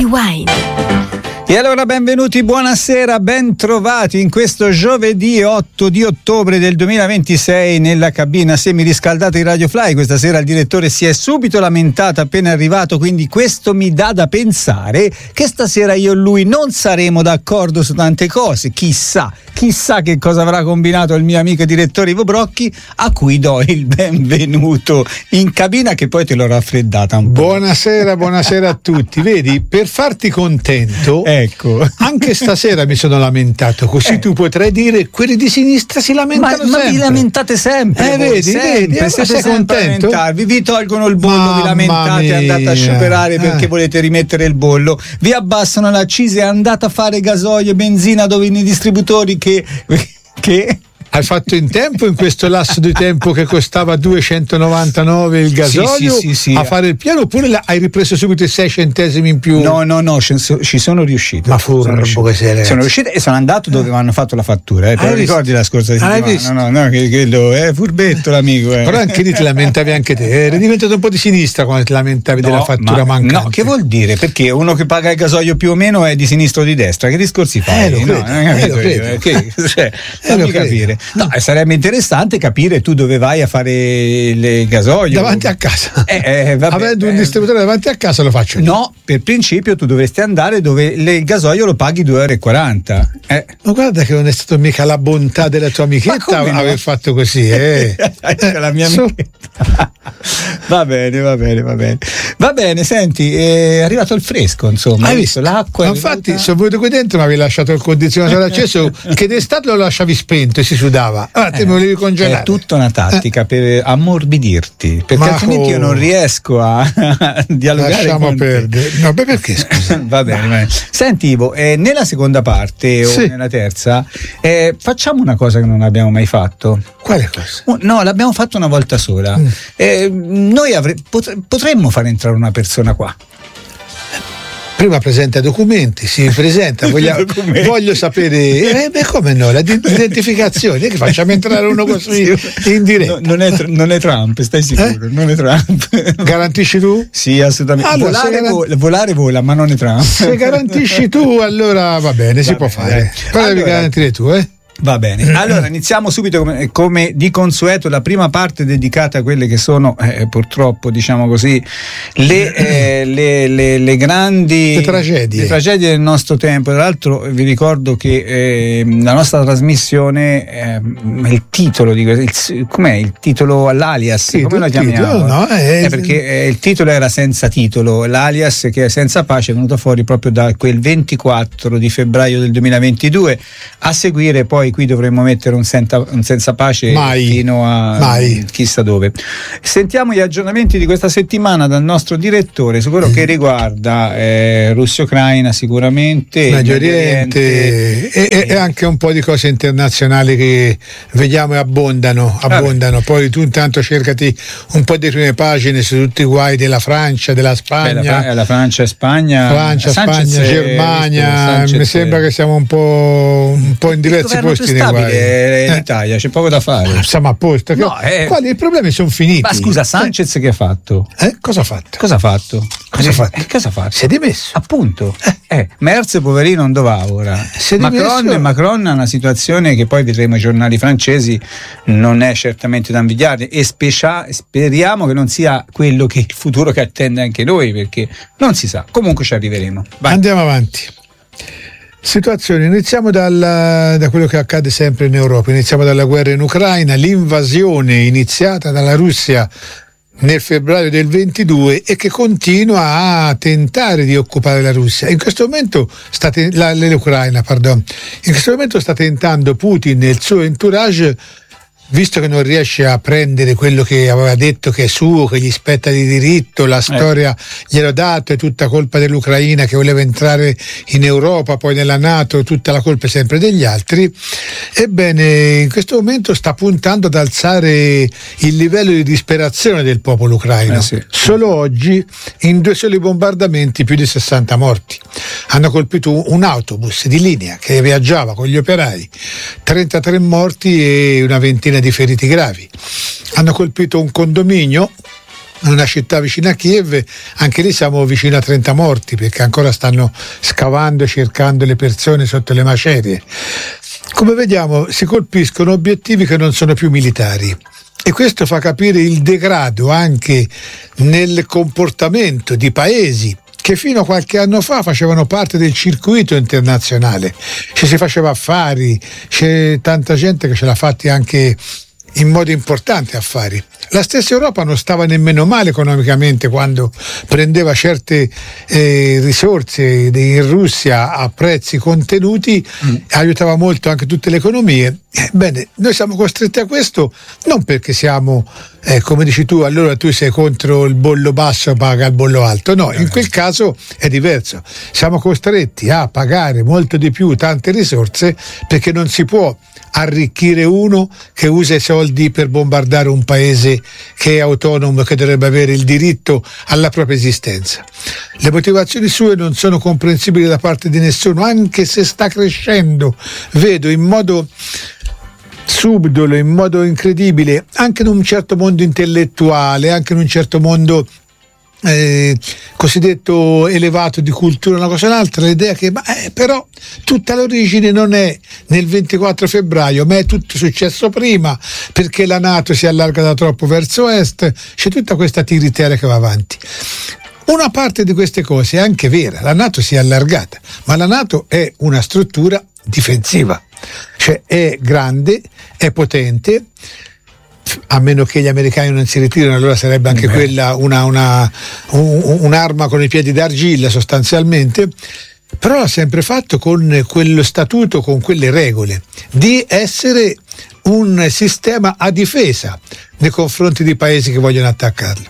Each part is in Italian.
Rewind. E allora benvenuti, buonasera, ben trovati in questo giovedì 8 di ottobre del 2026 nella cabina semiriscaldata di Radio Fly. Questa sera il direttore si è subito lamentato appena arrivato, quindi questo mi dà da pensare che stasera io e lui non saremo d'accordo su tante cose. Chissà che cosa avrà combinato il mio amico direttore Ivo Brocchi, a cui do il benvenuto in cabina, che poi te l'ho raffreddata un po'. Buonasera a tutti. Vedi, per farti contento, ecco, anche stasera mi sono lamentato, così tu potrai dire quelli di sinistra si lamentano sempre. Ma vi lamentate sempre, vedi, siete sei contento? Vi tolgono il bollo, vi lamentate, andate a scioperare perché volete rimettere il bollo, vi abbassano le accise, andate a fare gasolio e benzina dove nei distributori che hai fatto in tempo, in questo lasso di tempo che costava 299 il gasolio, sì. a fare il piano, oppure hai ripreso subito i 6 centesimi in più? No, ci sono riuscito. Ma sono riuscito e sono andato dove mi hanno fatto la fattura. Te lo ricordi la scorsa settimana? No, che quello è furbetto l'amico. Però anche lì ti lamentavi anche te, eri diventato un po' di sinistra quando ti lamentavi della fattura mancante. No, che vuol dire? Perché uno che paga il gasolio più o meno è di sinistra o di destra? Che discorsi fai? Non Fammi capire. No, sarebbe interessante capire tu dove vai a fare il gasolio. Davanti a casa. Avendo un distributore davanti a casa lo faccio. No, per principio tu dovresti andare dove il gasolio lo paghi 2,40 €. Ma guarda che non è stato mica la bontà della tua amichetta aver fatto così. La mia amichetta. Va bene, senti, è arrivato il fresco, insomma. Hai visto l'acqua? Infatti sono venuto qui dentro, ma avevi lasciato il condizionatore acceso, che d'estate lo lasciavi spento e si sudava. Te me volevi congelare. È tutta una tattica per ammorbidirti, perché altrimenti io non riesco a dialogare. Lasciamo perdere. No, perché scusa? Va bene. Senti Ivo, nella seconda parte o nella terza facciamo una cosa che non abbiamo mai fatto. Quale cosa? No, l'abbiamo fatto una volta sola. Noi potremmo far entrare una persona qua. Prima presenta documenti, si presenta, voglio sapere, come no, l'identificazione, che facciamo entrare uno così in diretta. Non è Trump, stai sicuro? Non è Trump. Garantisci tu? Sì, assolutamente. Allora, volare vola, ma non è Trump. Se garantisci tu, allora va bene, si può fare. Però devi garantire tu, Va bene, allora iniziamo subito come di consueto la prima parte dedicata a quelle che sono purtroppo, diciamo così, le grandi tragedie del nostro tempo. Tra l'altro vi ricordo che la nostra trasmissione, il titolo com'è il titolo, l'alias, sì, come lo chiamiamo? Perché il titolo era senza titolo, l'alias che è senza pace è venuto fuori proprio da quel 24 di febbraio del 2022. A seguire poi qui dovremmo mettere un senza pace fino a chissà dove. Sentiamo gli aggiornamenti di questa settimana dal nostro direttore su quello che riguarda Russia-Ucraina, sicuramente Medio Oriente e anche un po' di cose internazionali che vediamo e abbondano. Poi tu intanto cercati un po' di prime pagine su tutti i guai della Francia, della Spagna, la Francia e Spagna, Germania. Mi sembra che siamo un po' in diversi posti stabile in Italia, c'è poco da fare. Siamo a posto. Quali i problemi sono finiti? Ma scusa, Sanchez che ha fatto? Cosa ha fatto? Si è dimesso. Appunto. Merz poverino non dov'ha ora. Macron ha una situazione che poi vedremo i giornali francesi, non è certamente da invidiare, e speriamo che non sia quello che il futuro che attende anche noi, perché non si sa. Comunque ci arriveremo. Vai. Andiamo avanti. Situazione, iniziamo da quello che accade sempre in Europa, iniziamo dalla guerra in Ucraina, l'invasione iniziata dalla Russia nel febbraio del 22 e che continua a tentare di occupare la Russia. In questo momento l'Ucraina, in questo momento sta tentando Putin e il suo entourage, visto che non riesce a prendere quello che aveva detto che è suo, che gli spetta di diritto, la storia gliel'ho dato, è tutta colpa dell'Ucraina che voleva entrare in Europa, poi nella NATO, tutta la colpa è sempre degli altri. Ebbene, in questo momento sta puntando ad alzare il livello di disperazione del popolo ucraino. Solo oggi, in 2 soli bombardamenti, più di 60 morti. Hanno colpito un autobus di linea che viaggiava con gli operai, 33 morti e una ventina di feriti gravi. Hanno colpito un condominio una città vicina a Kiev, anche lì siamo vicino a 30 morti perché ancora stanno scavando, cercando le persone sotto le macerie. Come vediamo, si colpiscono obiettivi che non sono più militari. E questo fa capire il degrado anche nel comportamento di paesi che fino a qualche anno fa facevano parte del circuito internazionale. Ci si faceva affari, c'è tanta gente che ce l'ha fatti anche in modo importante affari. La stessa Europa non stava nemmeno male economicamente quando prendeva certe risorse in Russia a prezzi contenuti, aiutava molto anche tutte le economie. Bene, noi siamo costretti a questo non perché siamo, come dici tu, allora tu sei contro il bollo basso, paga il bollo alto. No, in quel caso è diverso. Siamo costretti a pagare molto di più tante risorse perché non si può arricchire uno che usa i soldi per bombardare un paese che è autonomo, che dovrebbe avere il diritto alla propria esistenza. Le motivazioni sue non sono comprensibili da parte di nessuno, anche se sta crescendo, vedo in modo subdolo, in modo incredibile, anche in un certo mondo intellettuale, anche in un certo mondo cosiddetto elevato di cultura, una cosa o un'altra, l'idea che però tutta l'origine non è nel 24 febbraio, ma è tutto successo prima, perché la NATO si è allargata troppo verso est, c'è tutta questa tiritera che va avanti. Una parte di queste cose è anche vera, la NATO si è allargata, ma la NATO è una struttura difensiva, cioè è grande, è potente, a meno che gli americani non si ritirino, allora sarebbe anche quella un'arma con i piedi d'argilla sostanzialmente, però l'ha sempre fatto con quello statuto, con quelle regole di essere un sistema a difesa nei confronti di paesi che vogliono attaccarlo.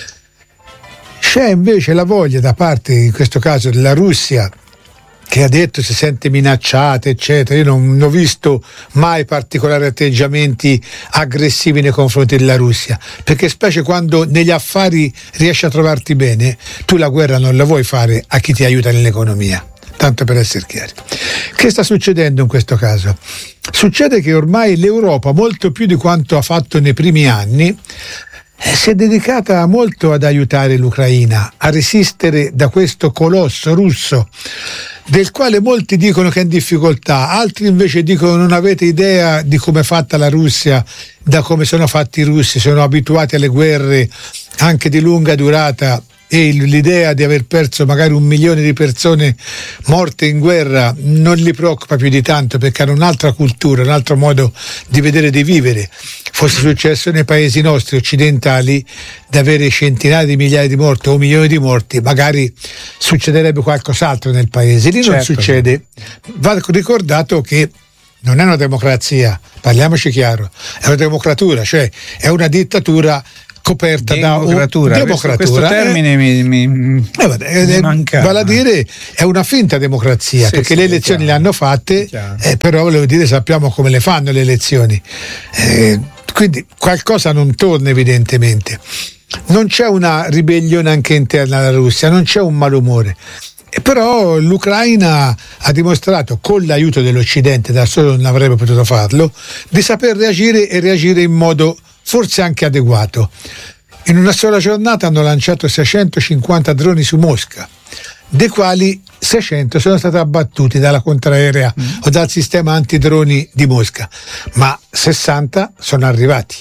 C'è invece la voglia da parte, in questo caso, della Russia, che ha detto si sente minacciata, eccetera. Io non ho visto mai particolari atteggiamenti aggressivi nei confronti della Russia, perché specie quando negli affari riesci a trovarti bene, tu la guerra non la vuoi fare a chi ti aiuta nell'economia, tanto per essere chiari. Che sta succedendo in questo caso? Succede che ormai l'Europa, molto più di quanto ha fatto nei primi anni, si è dedicata molto ad aiutare l'Ucraina a resistere da questo colosso russo, del quale molti dicono che è in difficoltà, altri invece dicono non avete idea di come è fatta la Russia, da come sono fatti i russi, sono abituati alle guerre anche di lunga durata, e l'idea di aver perso magari 1 milione di persone morte in guerra non li preoccupa più di tanto, perché hanno un'altra cultura, un altro modo di vedere e di vivere. Fosse successo nei paesi nostri occidentali di avere centinaia di migliaia di morti o 1 milione di morti, magari succederebbe qualcos'altro nel paese. Lì non succede. Va ricordato che non è una democrazia, parliamoci chiaro, è una democratura, cioè è una dittatura coperta democratura. Questo termine mi manca. Vale a dire è una finta democrazia, perché le elezioni le hanno fatte, però volevo dire sappiamo come le fanno le elezioni, quindi qualcosa non torna evidentemente. Non c'è una ribellione anche interna alla Russia, non c'è un malumore. Però l'Ucraina ha dimostrato, con l'aiuto dell'Occidente, da solo non avrebbe potuto farlo, di saper reagire e reagire in modo forse anche adeguato. In una sola giornata hanno lanciato 650 droni su Mosca, dei quali 600 sono stati abbattuti dalla contraerea o dal sistema antidroni di Mosca, ma 60 sono arrivati.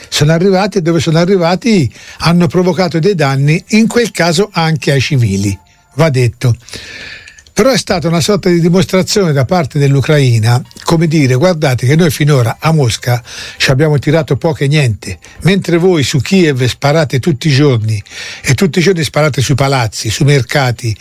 E dove sono arrivati hanno provocato dei danni, in quel caso anche ai civili, va detto. Però è stata una sorta di dimostrazione da parte dell'Ucraina, come dire, guardate che noi finora a Mosca ci abbiamo tirato poco e niente, mentre voi su Kiev sparate tutti i giorni, e tutti i giorni sparate sui palazzi, sui mercati,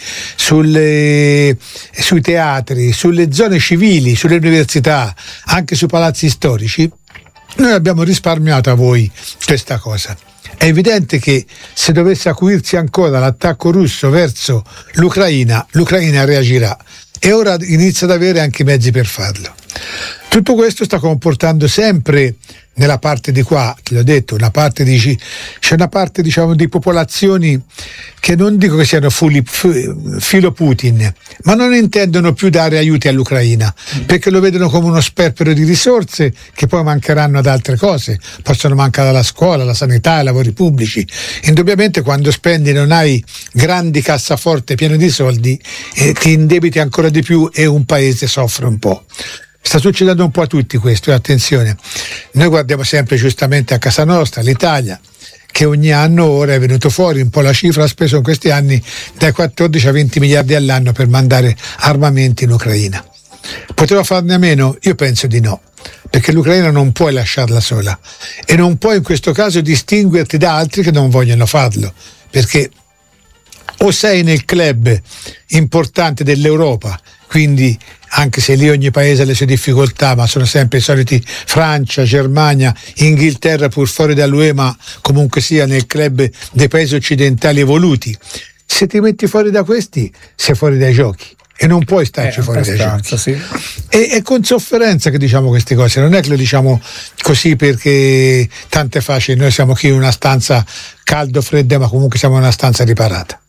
sui teatri, sulle zone civili, sulle università, anche sui palazzi storici. Noi abbiamo risparmiato a voi questa cosa. È evidente che se dovesse acuirsi ancora l'attacco russo verso l'Ucraina reagirà, e ora inizia ad avere anche i mezzi per farlo. Tutto questo sta comportando sempre nella parte di qua, ti l'ho detto, c'è una parte diciamo di popolazioni che non dico che siano filo Putin, ma non intendono più dare aiuti all'Ucraina, perché lo vedono come uno sperpero di risorse che poi mancheranno ad altre cose, possono mancare alla scuola, alla sanità, ai lavori pubblici. Indubbiamente quando spendi non hai grandi cassaforte piene di soldi, ti indebiti ancora di più e un paese soffre un po'. Sta succedendo un po' a tutti questo, e attenzione, noi guardiamo sempre giustamente a casa nostra, l'Italia, che ogni anno ora è venuto fuori un po' la cifra, ha speso in questi anni dai 14 a 20 miliardi all'anno per mandare armamenti in Ucraina. Poteva farne a meno? Io penso di no, perché l'Ucraina non puoi lasciarla sola e non puoi in questo caso distinguerti da altri che non vogliono farlo, perché o sei nel club importante dell'Europa, quindi anche se lì ogni paese ha le sue difficoltà, ma sono sempre i soliti Francia, Germania, Inghilterra, pur fuori dall'UE, ma comunque sia nel club dei paesi occidentali evoluti. Se ti metti fuori da questi, sei fuori dai giochi e non puoi starci fuori dai giochi. Sì. E con sofferenza che diciamo queste cose, non è che lo diciamo così perché tanto è facile, noi siamo qui in una stanza caldo, fredda, ma comunque siamo in una stanza riparata.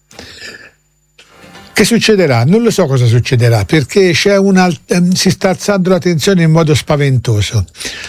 Che succederà? Non lo so cosa succederà, perché si sta alzando la tensione in modo spaventoso.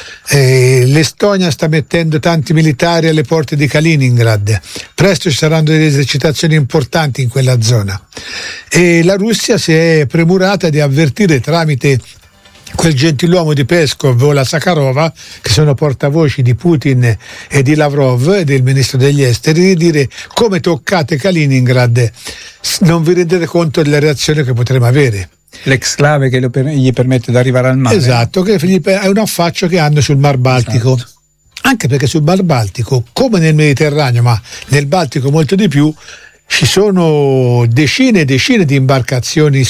L'Estonia sta mettendo tanti militari alle porte di Kaliningrad, presto ci saranno delle esercitazioni importanti in quella zona e la Russia si è premurata di avvertire tramite quel gentiluomo di Peskov o la Sakharova, che sono portavoci di Putin e di Lavrov e del ministro degli esteri, di dire: come toccate Kaliningrad non vi rendete conto della reazione che potremo avere. L'exclave che gli permette di arrivare al mare. Esatto, che è un affaccio che hanno sul Mar Baltico. Esatto. Anche perché sul Mar Baltico, come nel Mediterraneo, ma nel Baltico molto di più, ci sono decine e decine di imbarcazioni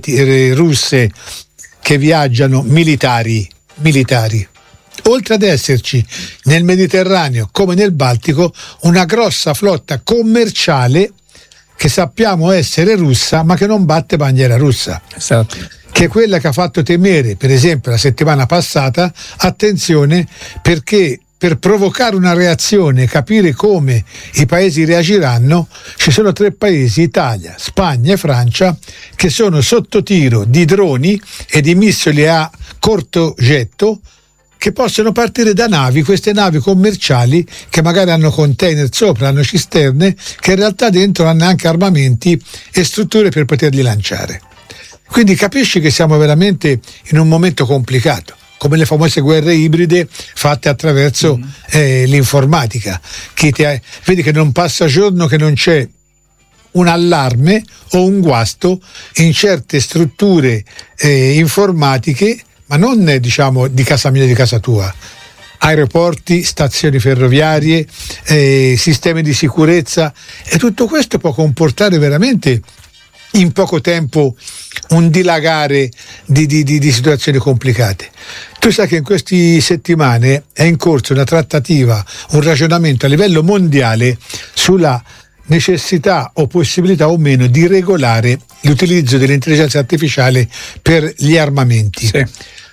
russe che viaggiano, militari. Oltre ad esserci nel Mediterraneo come nel Baltico una grossa flotta commerciale che sappiamo essere russa ma che non batte bandiera russa. Esatto. Che è quella che ha fatto temere, per esempio la settimana passata, attenzione, perché per provocare una reazione, capire come i paesi reagiranno, ci sono 3 paesi, Italia, Spagna e Francia, che sono sotto tiro di droni e di missili a corto getto che possono partire da navi, queste navi commerciali che magari hanno container sopra, hanno cisterne, che in realtà dentro hanno anche armamenti e strutture per poterli lanciare. Quindi capisci che siamo veramente in un momento complicato, come le famose guerre ibride fatte attraverso l'informatica. Vedi che non passa giorno che non c'è un allarme o un guasto in certe strutture informatiche, ma non diciamo di casa mia, di casa tua. Aeroporti, stazioni ferroviarie, sistemi di sicurezza, e tutto questo può comportare veramente in poco tempo un dilagare di situazioni complicate. Tu sai che in queste settimane è in corso una trattativa, un ragionamento a livello mondiale sulla necessità o possibilità o meno di regolare l'utilizzo dell'intelligenza artificiale per gli armamenti. Sì.